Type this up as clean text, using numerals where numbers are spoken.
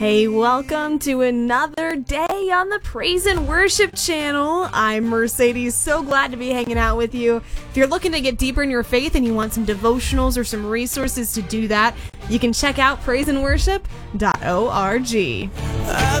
Hey, welcome to another day on the Praise and Worship channel. I'm Mercedes, so glad to be hanging out with you. If you're looking to get deeper in your faith and you want some devotionals or some resources to do that, you can check out praiseandworship.org.